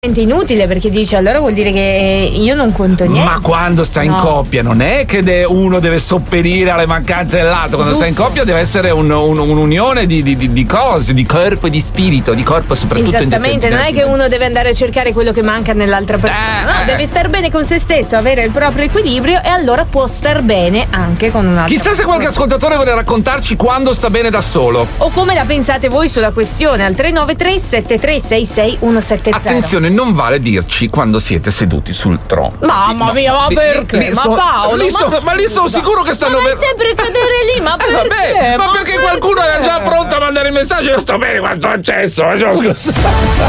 inutile, perché dice allora vuol dire che io non conto niente. Ma quando sta in coppia non è che uno deve sopperire alle mancanze dell'altro. Quando sta in coppia deve essere un'unione di cose, di corpo e di spirito, di corpo soprattutto. Esattamente, non è che uno deve andare a cercare quello che manca nell'altra persona. No, deve star bene con se stesso, avere il proprio equilibrio, e allora può star bene anche con un'altra Chissà persona. se qualche ascoltatore vuole raccontarci quando sta bene da solo. O come la pensate voi sulla questione al 393 7366 170. Attenzione, non vale dirci quando siete seduti sul trono. Mamma mia, ma perché? Ma Paolo, ma lì sono sicuro che stanno sempre cadere lì, ma perché? Vabbè, ma perché qualcuno era già pronto a mandare il messaggio. Io sto bene quanto accesso, scusa.